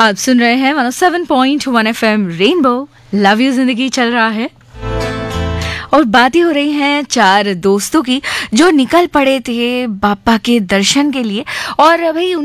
आप सुन रहे हैं 107.1 FM रेनबो। लव यू जिंदगी चल रहा है और बातें हो रही हैं चार दोस्तों की जो निकल पड़े थे बापा के दर्शन के लिए। और भाई